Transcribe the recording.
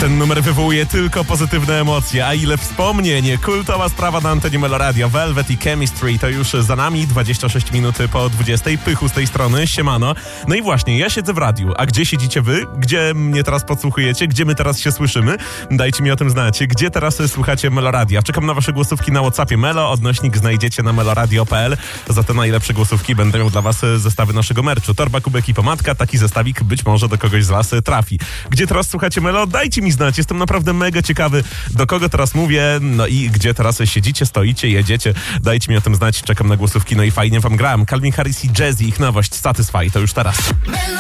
Ten numer wywołuje tylko pozytywne emocje, a ile wspomnień. Kultowa sprawa na antenie Meloradio. Velvet i Chemistry to już za nami, 26 minut po 20. Pychu z tej strony, siemano. No i właśnie, ja siedzę w radiu, a gdzie siedzicie wy? Gdzie mnie teraz podsłuchujecie? Gdzie my teraz się słyszymy? Dajcie mi o tym znać. Gdzie teraz słuchacie Meloradia? Czekam na wasze głosówki na WhatsAppie Melo, odnośnik znajdziecie na meloradio.pl. Za te najlepsze głosówki będę miał dla was zestawy naszego merchu. Torba, kubek i pomadka, taki zestawik być może do kogoś z was trafi. Gdzie teraz słuchacie Melo? Dajcie mi znać, jestem naprawdę mega ciekawy, do kogo teraz mówię, no i gdzie teraz siedzicie, stoicie, jedziecie. Dajcie mi o tym znać, czekam na głosówki, no i fajnie wam grałem. Calvin Harris i Jazzy, ich nowość Satisfy, to już teraz.